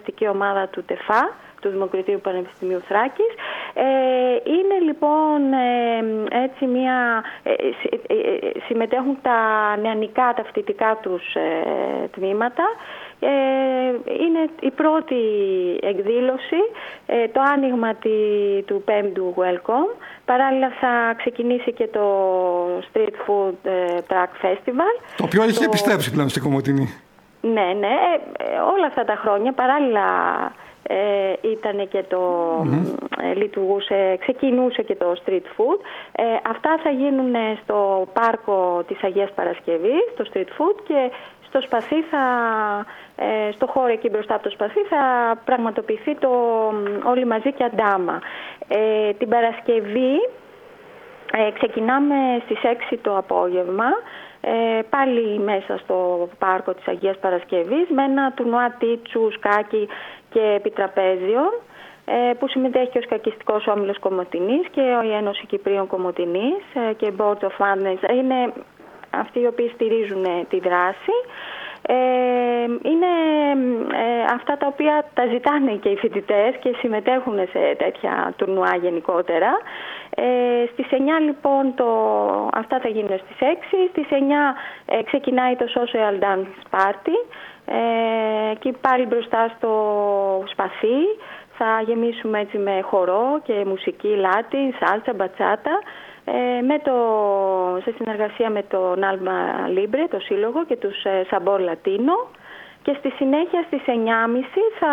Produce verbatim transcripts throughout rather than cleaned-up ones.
ορκιστική ομάδα του ΤΕΦΑ, του Δημοκρατίου Πανεπιστημίου Θράκης. Ε, είναι λοιπόν ε, έτσι μια... Ε, ε, συμμετέχουν τα νεανικά, τα φοιτητικά τους ε, τμήματα. Ε, είναι η πρώτη εκδήλωση, ε, το άνοιγμα τη, του πέμπτου Welcome. Παράλληλα θα ξεκινήσει και το Street Food ε, Truck Festival. Το οποίο έχει το... επιστρέψει πλέον στην Κομοτηνή. Ναι, ναι, ε, όλα αυτά τα χρόνια παράλληλα ε, ήταν και το mm-hmm. ε, λειτουργούσε, ξεκινούσε και το street food. Ε, αυτά θα γίνουν στο πάρκο της Αγίας Παρασκευής, το street food, και στο Σπαθί θα, ε, στο χώρο εκεί μπροστά από το Σπαθί θα πραγματοποιηθεί το όλοι μαζί και αντάμα. Ε, την Παρασκευή ε, ξεκινάμε στις έξι το απόγευμα, Ε, πάλι μέσα στο πάρκο της Αγίας Παρασκευής, με ένα τουρνουά τίτσου, σκάκι και επιτραπέζιων, ε, που συμμετέχει και ο Σκακιστικός Όμιλος Κομοτηνής και η Ένωση Κυπρίων Κομοτηνής ε, και Board of Managers. Είναι αυτοί οι οποίοι στηρίζουν ε, τη δράση. Ε, είναι ε, αυτά τα οποία τα ζητάνε και οι φοιτητές και συμμετέχουν σε τέτοια τουρνουά γενικότερα. Ε, στις εννιά λοιπόν το, αυτά θα γίνουν στις έξι. Στις εννιά ε, ξεκινάει το Social Dance Party. Ε, και πάλι μπροστά στο Σπαθί θα γεμίσουμε έτσι με χορό και μουσική Latin, σάλτσα, μπατσάτα, ε, με το, σε συνεργασία με τον Alma Libre, το σύλλογο, και τους ε, Sabor Latino. Και στη συνέχεια στις εννιά και μισή θα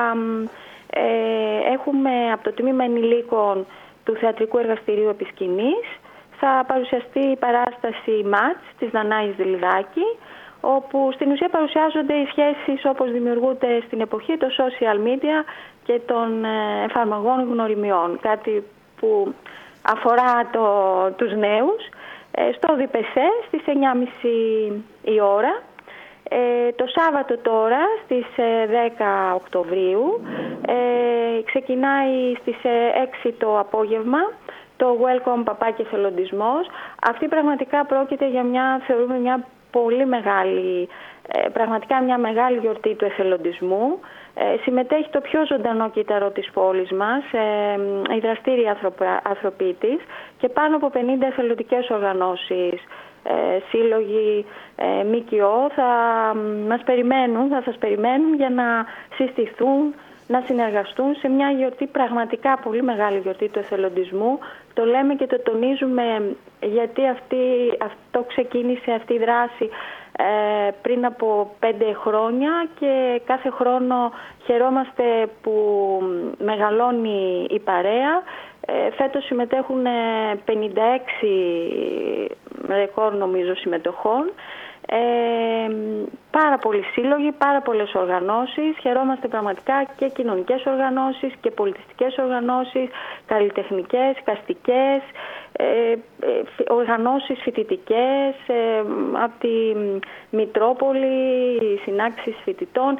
ε, έχουμε από το τμήμα ενηλίκων του Θεατρικού Εργαστηρίου Επισκηνής θα παρουσιαστεί η παράσταση Μάτς της Δανάης Δηλιδάκη, όπου στην ουσία παρουσιάζονται οι σχέσεις όπως δημιουργούνται στην εποχή των social media και των εφαρμογών γνωριμιών, κάτι που αφορά το, τους νέους, στο ΔΠΣ στις εννιά και μισή η ώρα. Ε, το Σάββατο τώρα στις δέκα Οκτωβρίου ε, ξεκινάει στις έξι το απόγευμα το Welcome Παπά και Εθελοντισμός. Αυτή πραγματικά πρόκειται για μια, θεωρούμε, μια πολύ μεγάλη, ε, πραγματικά μια μεγάλη γιορτή του εθελοντισμού. Ε, συμμετέχει το πιο ζωντανό κύτταρο της πόλης μας, ε, η δραστήρια ανθρωπα, ανθρωπή της, και πάνω από πενήντα εθελοντικές οργανώσεις, Ε, σύλλογοι, ε, ΜΚΟ θα μας περιμένουν, θα σας περιμένουν για να συστηθούν, να συνεργαστούν σε μια γιορτή, πραγματικά πολύ μεγάλη γιορτή του εθελοντισμού. Το λέμε και το τονίζουμε γιατί αυτή, αυτό ξεκίνησε αυτή η δράση ε, πριν από πέντε χρόνια και κάθε χρόνο χαιρόμαστε που μεγαλώνει η παρέα. Ε, φέτος συμμετέχουν πενήντα έξι ρεκόρ νομίζω συμμετοχών. Ε, πάρα πολλοί σύλλογοι, πάρα πολλές οργανώσεις. Χαιρόμαστε πραγματικά, και κοινωνικές οργανώσεις και πολιτιστικές οργανώσεις, καλλιτεχνικές, καστικές, ε, ε, οργανώσεις φοιτητικές, ε, από τη Μητρόπολη, συνάξεις φοιτητών.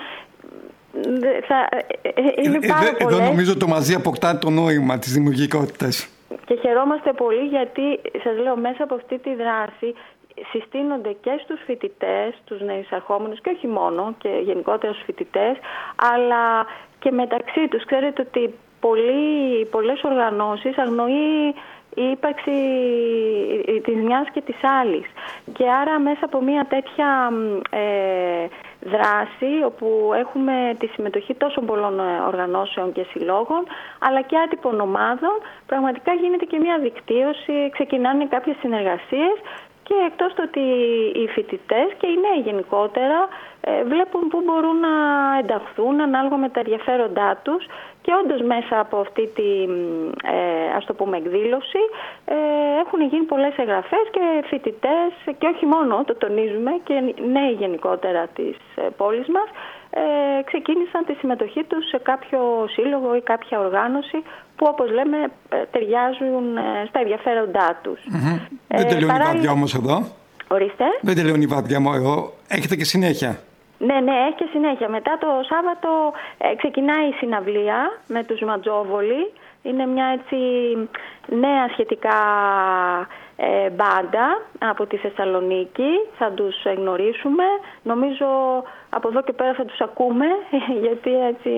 Θα, είναι πάρα ε, εδώ νομίζω το μαζί αποκτά το νόημα της δημιουργικότητας. Και χαιρόμαστε πολύ γιατί, σας λέω, μέσα από αυτή τη δράση συστήνονται και στους φοιτητές, τους νεοεισερχόμενους, και όχι μόνο, και γενικότερα στους φοιτητές, αλλά και μεταξύ τους. Ξέρετε ότι πολλοί, πολλές οργανώσεις αγνοεί η ύπαρξη της μιας και της άλλης. Και άρα μέσα από μια τέτοια ε, δράση, όπου έχουμε τη συμμετοχή τόσων πολλών οργανώσεων και συλλόγων, αλλά και άτυπων ομάδων, πραγματικά γίνεται και μια δικτύωση, ξεκινάνε κάποιες συνεργασίες, και εκτός το ότι οι φοιτητές και οι νέοι γενικότερα ε, βλέπουν πού μπορούν να ενταχθούν ανάλογα με τα ενδιαφέροντά τους, και όντως μέσα από αυτή τη ε, ας το πούμε εκδήλωση ε, έχουν γίνει πολλές εγγραφές και φοιτητές, και όχι μόνο, το τονίζουμε, και νέοι γενικότερα της ε, πόλης μας ε, ξεκίνησαν τη συμμετοχή τους σε κάποιο σύλλογο ή κάποια οργάνωση που, όπως λέμε, ε, ταιριάζουν ε, στα ενδιαφέροντά τους. Mm-hmm. Ε, Δεν τελειώνει παρά... η βαδιά όμως εδώ. Ορίστε. Δεν τελειώνει η βαδιά μου εδώ. Έχετε και συνέχεια. Ναι, ναι, έχει και συνέχεια. Μετά το Σάββατο ε, ξεκινάει η συναυλία με τους Ματζόβολοι. Είναι μια έτσι νέα σχετικά ε, μπάντα από τη Θεσσαλονίκη. Θα τους γνωρίσουμε. Νομίζω από εδώ και πέρα θα τους ακούμε, γιατί έτσι